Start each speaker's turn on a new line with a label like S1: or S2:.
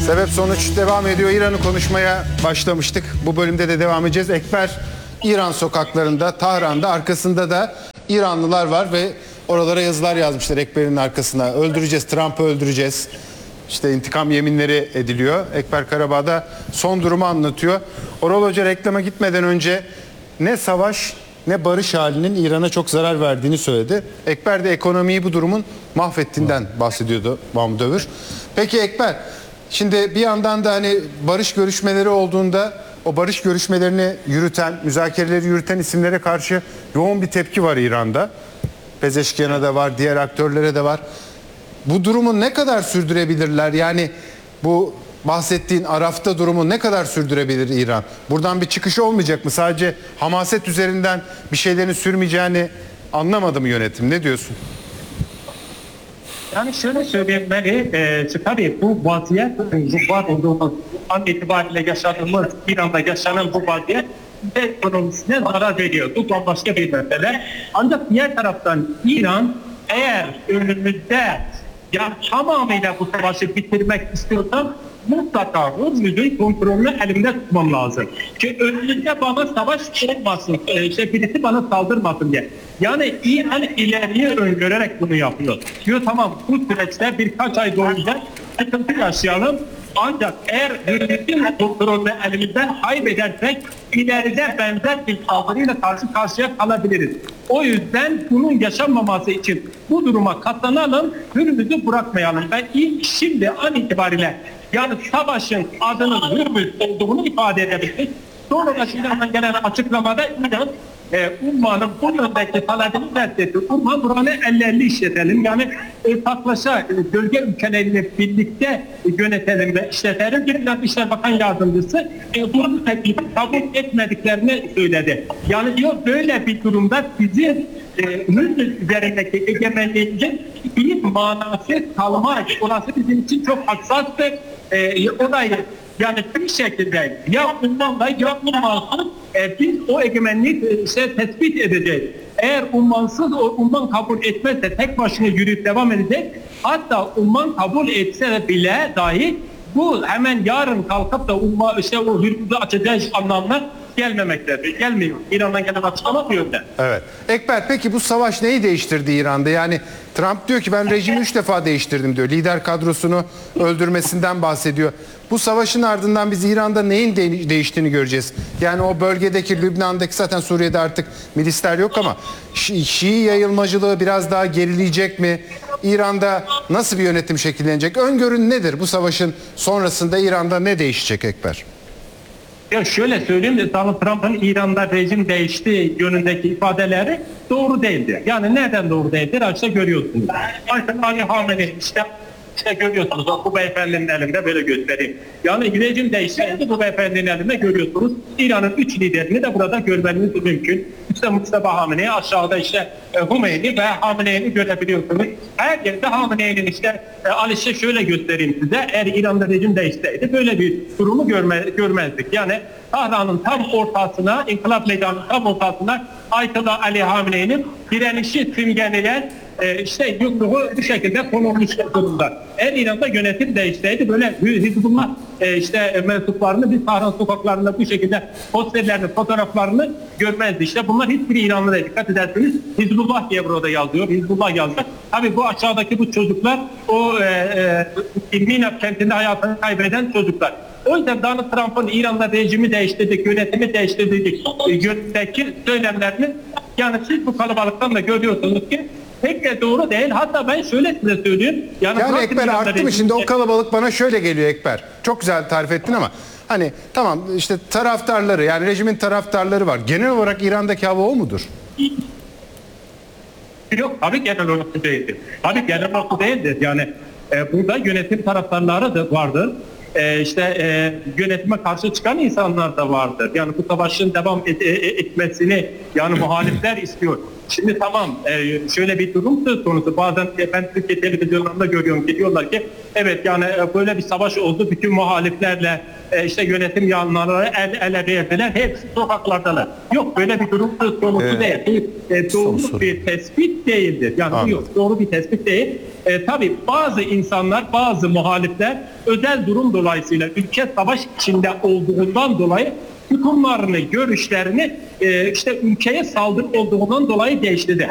S1: Sebep sonuç devam ediyor. İran'ı konuşmaya başlamıştık. Bu bölümde de devam edeceğiz. Ekber İran sokaklarında, Tahran'da, arkasında da İranlılar var ve oralara yazılar yazmışlar Ekber'in arkasına. Öldüreceğiz, Trump'ı öldüreceğiz. İşte intikam yeminleri ediliyor. Ekber Karabağ'da son durumu anlatıyor. Oral Hoca reklama gitmeden önce ne savaş ne barış halinin İran'a çok zarar verdiğini söyledi. Ekber de ekonomiyi bu durumun mahvettiğinden bahsediyordu Mahmut Övür. Peki Ekber, şimdi bir yandan da hani barış görüşmeleri olduğunda o barış görüşmelerini yürüten, müzakereleri yürüten isimlere karşı yoğun bir tepki var İran'da. Pezeşkiyan'a da var, diğer aktörlere de var. Bu durumu ne kadar sürdürebilirler? Yani bu bahsettiğin Araf'ta durumu ne kadar sürdürebilir İran? Buradan bir çıkış olmayacak mı? Sadece hamaset üzerinden bir şeylerin sürmeyeceğini anlamadı mı yönetim? Ne diyorsun?
S2: Yani şöyle söyleyeyim tabii bu vaziyet, bu var olduğumuz an itibariyle yaşadığımız İran'da yaşanan bu vaziyet ekonomisine zarar veriyor. Bu bambaşka bir mesele. Ancak diğer taraftan İran eğer önümüzde tamamıyla bu savaşı bitirmek istiyorsa mutlaka Hürmüz'ün kontrolünü elimde tutmam lazım. Ki önümüzde bana savaş olmasın, birisi bana saldırmasın diye. Yani İran ileriye öngörerek bunu yapıyor. Diyor tamam bu süreçte birkaç ay boyunca sıkıntı yaşayalım. Ancak eğer Hürmüz'ün kontrolünü elimizden kaybedersek ileride benzer bir saldırıyla karşı karşıya kalabiliriz. O yüzden bunun yaşanmaması için bu duruma katlanalım, Hürmüz'ü bırakmayalım. Ben şimdi an itibariyle yani savaşın adının Hürmüz olduğunu ifade edebiliriz. Sonra da İran'dan gelen açıklamada İran Umman'ın bu yöndeki talebini reddetti. Umman buranı 50-50 işletelim. Yani ortaklaşa bölge ülkeleriyle birlikte yönetelim ve işletelim. Bir İşler Bakan Yardımcısı bunun teklifi kabul etmediklerini söyledi. Yani diyor böyle bir durumda bizim Hürmüz üzerindeki egemenliğimizin bir manası kalmaz. Orası bizim için çok hassastır. Orayı yani bir şekilde ya Umman'la ya Ummansız biz o egemenliği tespit edeceğiz. Eğer Ummansız Umman kabul etmezse tek başına yürüyüp devam edecek. Hatta Umman kabul etse bile dahi bu hemen yarın kalkıp da o Hürmüz'ü açacağı anlamına gelmemektedir. Gelmiyor. İran'dan gelen açıklama bu yönde.
S1: Evet. Ekber peki bu savaş neyi değiştirdi İran'da? Yani Trump diyor ki ben rejimi 3 defa değiştirdim diyor. Lider kadrosunu öldürmesinden bahsediyor. Bu savaşın ardından biz İran'da neyin değiştiğini göreceğiz. Yani o bölgedeki Lübnan'daki zaten Suriye'de artık milisler yok ama Şii yayılmacılığı biraz daha gerileyecek mi? İran'da nasıl bir yönetim şekillenecek? Öngörün nedir? Bu savaşın sonrasında İran'da ne değişecek Ekber?
S2: Ya şöyle söyleyeyim, Donald Trump'ın İran'da rejim değişti yönündeki ifadeleri doğru değildir. Yani neden doğru değildir? İşte görüyorsunuz. Ali Hamenei işte görüyorsunuz. Bu beyefendinin elinde böyle göstereyim. Yani rejim değişti bu beyefendinin elinde görüyorsunuz. İran'ın 3 liderini de burada görmeniz mümkün. İşte Mustafa Hamenei, aşağıda Hümeyni ve Hamenei'ni görebiliyorsunuz. Her yerde Hamenei'nin şöyle göstereyim size. Eğer İran'da rejim değişseydi böyle bir durumu görmezdik. Yani Tahran'ın tam ortasına, İnkılap Meydanı'nın tam ortasına Ayetullah Ali Hamenei'nin direnişi simgeleyen yumruğu bu şekilde konulmuş durumda. Eğer İran'da yönetim değişseydi böyle Hizbullah mensuplarını biz Tahran sokaklarında bu şekilde posterlerini, fotoğraflarını görmezdi. İşte bunlar hiçbir İranlı'ya dikkat ederseniz Hizbullah diye burada yazıyor. Hizbullah yazdı. Tabii bu aşağıdaki bu çocuklar o Minab kentinde hayatını kaybeden çocuklar. O yüzden Donald Trump'ın İran'da rejimi değiştirdik, yönetimi değiştirdik, yönetimdeki söylemlerini yani siz bu kalabalıktan da görüyorsunuz ki pek de doğru değil. Hatta ben şöyle size söyleyeyim.
S1: Yani Ekber arttı mı şimdi o kalabalık bana şöyle geliyor Ekber. Çok güzel tarif ettin ama hani tamam işte taraftarları yani rejimin taraftarları var. Genel olarak İran'daki hava o mudur?
S2: Yok tabii genel olarak değildir. Tabii genel olarak değildir. Yani burada yönetim taraftarları da vardır. Yönetime karşı çıkan insanlar da vardır. Yani bu savaşın devam etmesini yani muhalifler istiyor. Şimdi tamam şöyle bir durum söz konusu. Bazen ben Türkiye televizyonlarında görüyorum ki diyorlar ki evet yani böyle bir savaş oldu. Bütün muhaliflerle yönetim yanlıları el ele verdiler. Hepsi sokaklardalar. Yok böyle bir durum söz konusu değil. Doğru bir tespit değildir. Yani yok doğru bir tespit değil. Tabii bazı insanlar, bazı muhalifler özel durum dolayısıyla ülke savaş içinde olduğundan dolayı tutumlarını, görüşlerini işte ülkeye saldırı olduğundan dolayı değiştirdi.